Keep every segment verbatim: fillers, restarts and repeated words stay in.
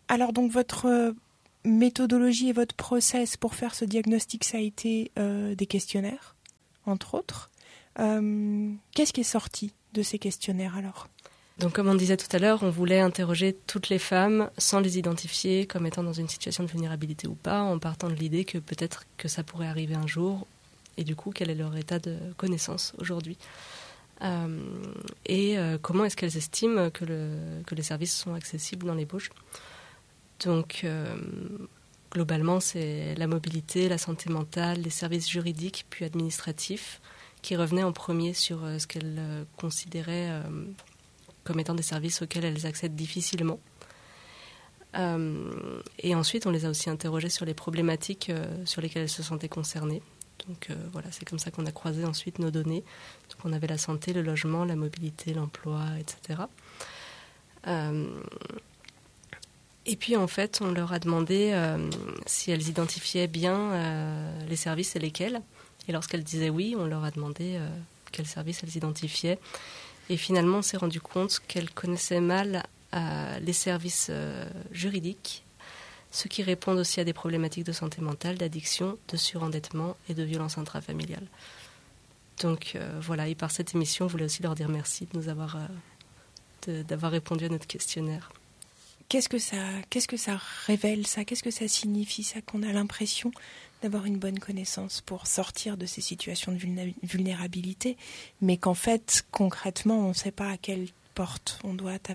alors donc votre euh, méthodologie et votre process pour faire ce diagnostic, ça a été euh, des questionnaires, entre autres. Euh, qu'est-ce qui est sorti de ces questionnaires alors ? Donc comme on disait tout à l'heure, on voulait interroger toutes les femmes sans les identifier comme étant dans une situation de vulnérabilité ou pas, en partant de l'idée que peut-être que ça pourrait arriver un jour, et du coup quel est leur état de connaissance aujourd'hui. Euh, et euh, comment est-ce qu'elles estiment que, le, que les services sont accessibles dans les Bauges. Donc euh, globalement c'est la mobilité, la santé mentale, les services juridiques puis administratifs qui revenaient en premier sur euh, ce qu'elles euh, considéraient euh, comme étant des services auxquels elles accèdent difficilement. Euh, et ensuite, on les a aussi interrogées sur les problématiques euh, sur lesquelles elles se sentaient concernées. Donc euh, voilà, c'est comme ça qu'on a croisé ensuite nos données. Donc on avait la santé, le logement, la mobilité, l'emploi, et cetera. Euh, et puis en fait, on leur a demandé euh, si elles identifiaient bien euh, les services et lesquels. Et lorsqu'elles disaient oui, on leur a demandé euh, quels services elles identifiaient. Et finalement, on s'est rendu compte qu'elles connaissaient mal euh, les services euh, juridiques, ceux qui répondent aussi à des problématiques de santé mentale, d'addiction, de surendettement et de violence intrafamiliale. Donc euh, voilà, et par cette émission, je voulais aussi leur dire merci de nous avoir, euh, de, d'avoir répondu à notre questionnaire. Qu'est-ce que ça, qu'est-ce que ça révèle, ça ? Qu'est-ce que ça signifie, ça, qu'on a l'impression d'avoir une bonne connaissance pour sortir de ces situations de vulnérabilité, mais qu'en fait, concrètement, on ne sait pas à quelle porte on doit taper ?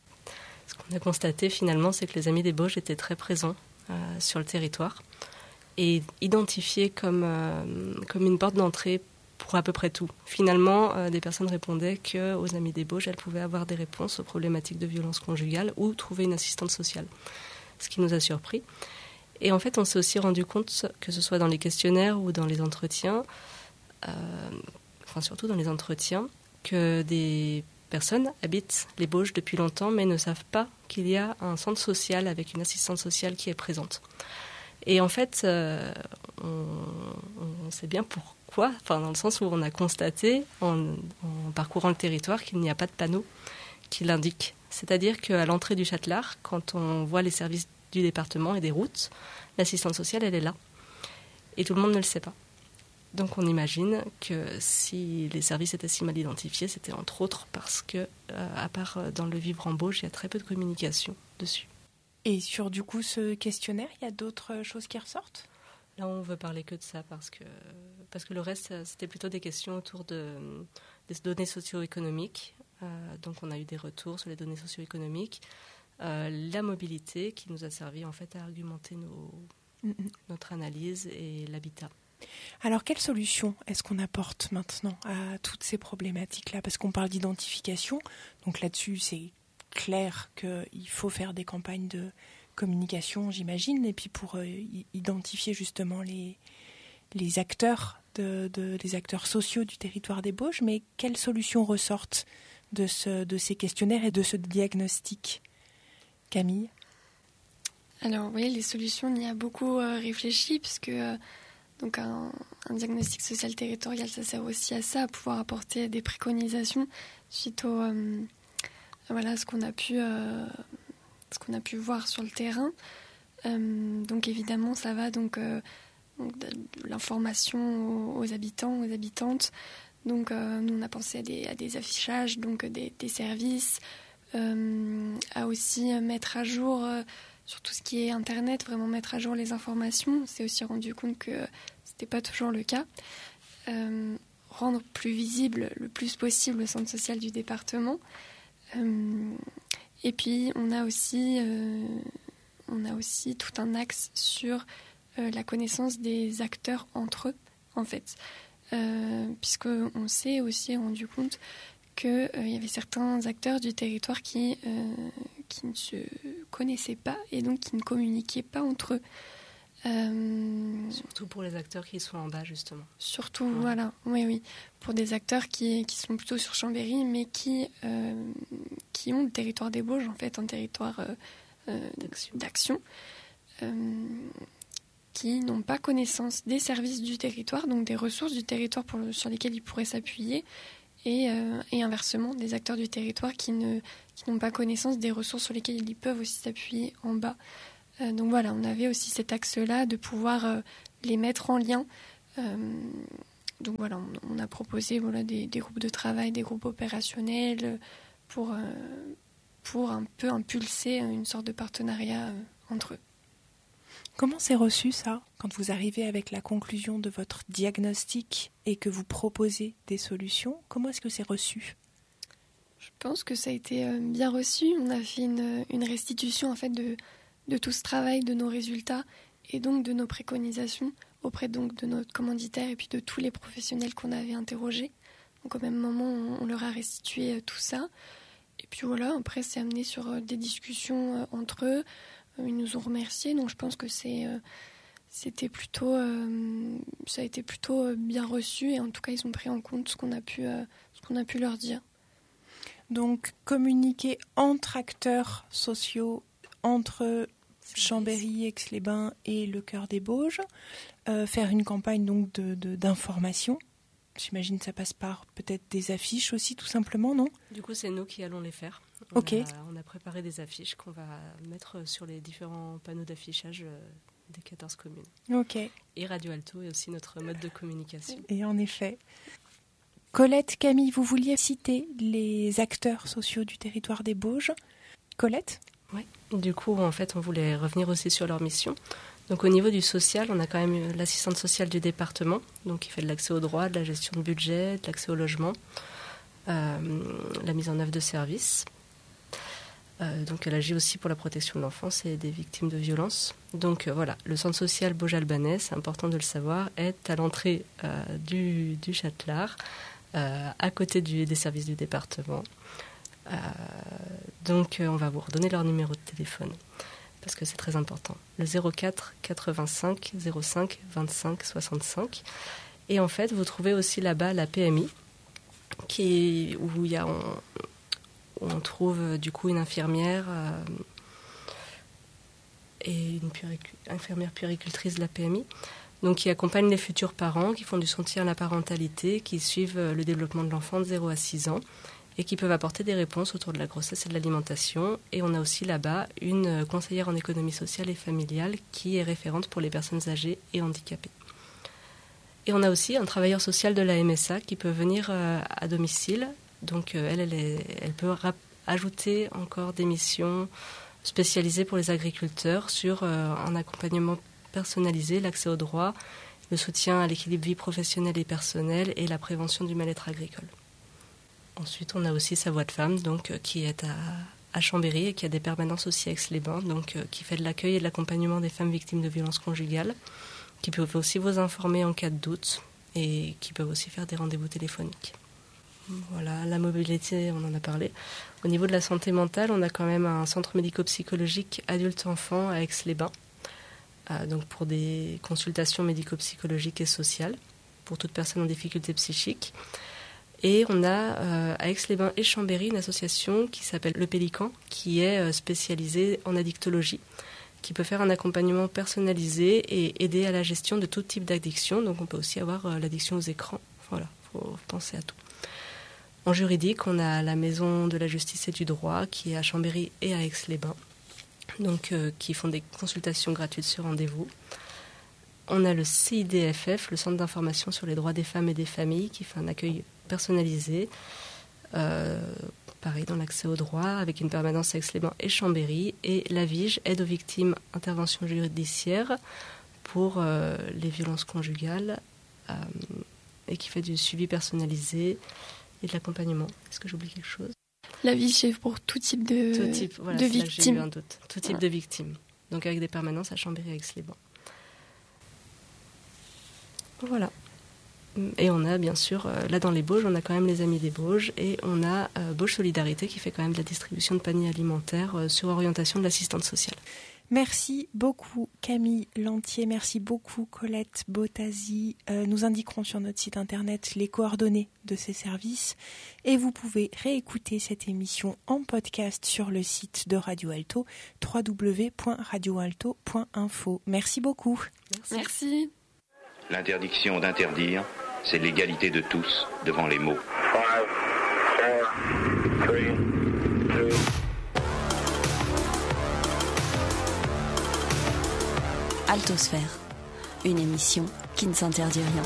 Ce qu'on a constaté finalement, c'est que les Amis des Bauges étaient très présents euh, sur le territoire et identifiés comme, euh, comme une porte d'entrée pour à peu près tout. Finalement, euh, des personnes répondaient qu'aux Amis des Bauges, elles pouvaient avoir des réponses aux problématiques de violence conjugale ou trouver une assistante sociale, ce qui nous a surpris. Et en fait, on s'est aussi rendu compte, que ce soit dans les questionnaires ou dans les entretiens, euh, enfin surtout dans les entretiens, que des personnes habitent les Bauges depuis longtemps, mais ne savent pas qu'il y a un centre social avec une assistante sociale qui est présente. Et en fait, euh, on, on sait bien pourquoi, enfin dans le sens où on a constaté, en, en parcourant le territoire, qu'il n'y a pas de panneau qui l'indique. C'est-à-dire qu'à l'entrée du Châtelard, quand on voit les services du département et des routes, l'assistante sociale, elle est là. Et tout le monde ne le sait pas. Donc on imagine que si les services étaient si mal identifiés, c'était entre autres parce que, euh, à part dans le Vivre en Bauges, il y a très peu de communication dessus. Et sur du coup ce questionnaire, il y a d'autres choses qui ressortent ? Là, on veut parler que de ça parce que, parce que le reste, c'était plutôt des questions autour de, des données socio-économiques. Euh, donc on a eu des retours sur les données socio-économiques. Euh, la mobilité qui nous a servi en fait à argumenter nos, mm-hmm. notre analyse et l'habitat. Alors, quelle solution est-ce qu'on apporte maintenant à toutes ces problématiques-là ? Parce qu'on parle d'identification, donc là-dessus, c'est clair qu'il faut faire des campagnes de communication, j'imagine, et puis pour euh, identifier justement les, les acteurs, de, de, les acteurs sociaux du territoire des Bauges. Mais quelles solutions ressortent de, ce, de ces questionnaires et de ce diagnostic ? Camille ? Alors oui, les solutions, on y a beaucoup euh, réfléchi, puisque euh, donc un, un diagnostic social territorial, ça sert aussi à ça, à pouvoir apporter des préconisations suite au, euh, voilà, ce qu'on a pu, euh, ce qu'on a pu voir sur le terrain. Euh, donc évidemment, ça va donc, euh, donc de l'information aux, aux habitants, aux habitantes. Donc euh, nous, on a pensé à des, à des affichages, donc des, des services, euh, à aussi mettre à jour euh, sur tout ce qui est Internet, vraiment mettre à jour les informations. On s'est aussi rendu compte que ce n'était pas toujours le cas. Euh, rendre plus visible le plus possible le centre social du département. Euh, et puis, on a aussi, euh, on a aussi tout un axe sur euh, la connaissance des acteurs entre eux, en fait. Euh, puisqu'on s'est aussi rendu compte qu'il euh, y avait certains acteurs du territoire qui, euh, qui ne se connaissaient pas et donc qui ne communiquaient pas entre eux. Euh, surtout pour les acteurs qui sont en bas, justement. Surtout, ouais. voilà, oui, oui. Pour des acteurs qui, qui sont plutôt sur Chambéry, mais qui, euh, qui ont le territoire des Bauges, en fait, un territoire euh, euh, d'action, d'action euh, qui n'ont pas connaissance des services du territoire, donc des ressources du territoire pour le, sur lesquelles ils pourraient s'appuyer, et, euh, et inversement des acteurs du territoire qui, ne, qui n'ont pas connaissance des ressources sur lesquelles ils peuvent aussi s'appuyer en bas. Euh, donc voilà, on avait aussi cet axe-là de pouvoir euh, les mettre en lien. Euh, donc voilà, on, on a proposé voilà, des, des groupes de travail, des groupes opérationnels pour, euh, pour un peu impulser une sorte de partenariat euh, entre eux. Comment c'est reçu ça, quand vous arrivez avec la conclusion de votre diagnostic et que vous proposez des solutions? Comment est-ce que c'est reçu? Je pense que ça a été bien reçu. On a fait une, une restitution en fait, de, de tout ce travail, de nos résultats et donc de nos préconisations auprès donc, de notre commanditaire et puis de tous les professionnels qu'on avait interrogés. Donc au même moment, on, on leur a restitué tout ça. Et puis voilà, après c'est amené sur des discussions entre eux. Ils nous ont remerciés, donc je pense que c'est, euh, c'était plutôt, euh, ça a été plutôt bien reçu et en tout cas ils ont pris en compte ce qu'on a pu, euh, ce qu'on a pu leur dire. Donc communiquer entre acteurs sociaux, entre Chambéry, Aix-les-Bains et le Cœur des Bauges, euh, faire une campagne donc de, de, d'information. J'imagine que ça passe par peut-être des affiches aussi, tout simplement, non? Du coup, c'est nous qui allons les faire. On, Ok. a, on a préparé des affiches qu'on va mettre sur les différents panneaux d'affichage des quatorze communes. Ok. Et Radio Alto est aussi notre mode de communication. Et en effet. Colette, Camille, vous vouliez citer les acteurs sociaux du territoire des Bauges. Colette? Oui. Du coup, en fait, on voulait revenir aussi sur leur mission. Donc au niveau du social, on a quand même l'assistante sociale du département, donc qui fait de l'accès au droit, de la gestion de budget, de l'accès au logement, euh, la mise en œuvre de services. Euh, donc elle agit aussi pour la protection de l'enfance et des victimes de violences. Donc euh, voilà, le centre social Bauges-Albanais, c'est important de le savoir, est à l'entrée euh, du, du Châtelard, euh, à côté du, des services du département. Euh, donc euh, on va vous redonner leur numéro de téléphone, parce que c'est très important. Le zéro quatre quatre-vingt-cinq zéro cinq vingt-cinq soixante-cinq. Et en fait, vous trouvez aussi là-bas la P M I, qui est, où il y a, on, on trouve du coup une infirmière euh, et une puéricu, infirmière puéricultrice de la P M I, donc qui accompagne les futurs parents, qui font du soutien à la parentalité, qui suivent le développement de l'enfant de zéro à six ans, et qui peuvent apporter des réponses autour de la grossesse et de l'alimentation. Et on a aussi là-bas une conseillère en économie sociale et familiale qui est référente pour les personnes âgées et handicapées. Et on a aussi un travailleur social de la M S A qui peut venir euh, à domicile. Donc euh, elle, elle, est, elle peut rap- ajouter encore des missions spécialisées pour les agriculteurs sur euh, un accompagnement personnalisé, l'accès au droit, le soutien à l'équilibre vie professionnelle et personnelle et la prévention du mal-être agricole. Ensuite, on a aussi Sa Voix de Femme, donc, euh, qui est à, à Chambéry et qui a des permanences aussi à Aix-les-Bains, donc, euh, qui fait de l'accueil et de l'accompagnement des femmes victimes de violences conjugales, qui peuvent aussi vous informer en cas de doute et qui peuvent aussi faire des rendez-vous téléphoniques. Voilà, la mobilité, on en a parlé. Au niveau de la santé mentale, on a quand même un centre médico-psychologique adulte-enfant à Aix-les-Bains, euh, donc pour des consultations médico-psychologiques et sociales pour toute personne en difficulté psychique. Et on a euh, à Aix-les-Bains et Chambéry une association qui s'appelle Le Pélican, qui est euh, spécialisée en addictologie, qui peut faire un accompagnement personnalisé et aider à la gestion de tout type d'addiction. Donc on peut aussi avoir euh, l'addiction aux écrans. Voilà, il faut penser à tout. En juridique, on a la Maison de la Justice et du Droit, qui est à Chambéry et à Aix-les-Bains, donc euh, qui font des consultations gratuites sur rendez-vous. On a le C I D F F, le Centre d'information sur les droits des femmes et des familles, qui fait un accueil personnalisé, euh, pareil dans l'accès au droit, avec une permanence à Aix-les-Bains et Chambéry, et la V I G, aide aux victimes, intervention judiciaire pour euh, les violences conjugales, euh, et qui fait du suivi personnalisé et de l'accompagnement. Est-ce que j'oublie quelque chose? La V I G, c'est pour tout type de, tout type, voilà, de c'est là que j'ai eu victimes. un doute. Tout type voilà. de victimes. Donc avec des permanences à Chambéry et Aix-les-Bains. Voilà. Et on a bien sûr, euh, là dans les Bauges, on a quand même les Amis des Bauges et on a euh, Bauges Solidarité qui fait quand même de la distribution de paniers alimentaires euh, sur orientation de l'assistante sociale. Merci beaucoup Camille Lantier, merci beaucoup Colette Bottasi. Euh, nous indiquerons sur notre site internet les coordonnées de ces services et vous pouvez réécouter cette émission en podcast sur le site de Radio Alto, w w w point radio alto point info. Merci beaucoup. Merci. Merci. L'interdiction d'interdire, c'est l'égalité de tous devant les maux. Five, Altosphère, une émission qui ne s'interdit rien.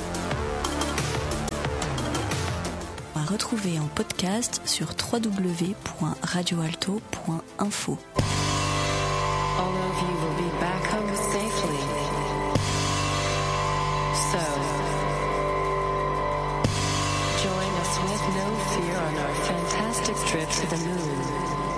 À retrouver en podcast sur w w w point radio alto point info. All of you will be back home safely. So, join us with no fear on our fantastic trip to the moon.